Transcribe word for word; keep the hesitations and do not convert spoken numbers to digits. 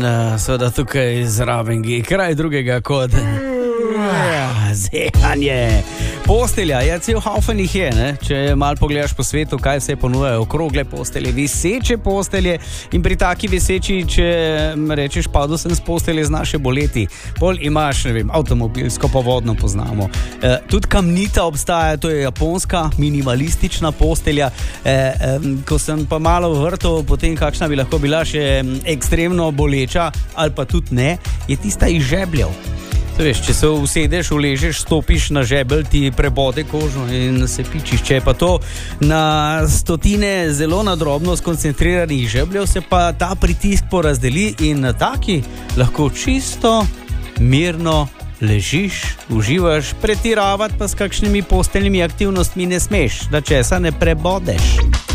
in uh, seveda tukaj zraven je kraj drugega kot ja, zehanje. Postelja, ja, cel haufen jih je, ne? Če malo pogledaš po svetu, kaj vse ponujajo, okrogle postelje, viseče postelje in pri taki viseči, če rečeš, padel sem s postelje, znaš še boleti. Pol imaš, ne vem, avtomobilsko povodno poznamo. E, tudi kamnita obstaja, to je japonska minimalistična postelja. E, e, ko sem pa malo vrtal potem, kakšna bi lahko bila še ekstremno boleča ali pa tudi ne, je tista iz žebljev. Veš, če se usedeš, uležeš, stopiš na žebelj, ti prebode kožo in se pičiš. Če je pa to na stotine zelo nadrobno skoncentriranih žebljev, se pa ta pritisk porazdeli in na taki lahko čisto mirno ležiš, uživaš, pretiravati pa s kakšnimi posteljnimi aktivnostmi ne smeš, da česa ne prebodeš.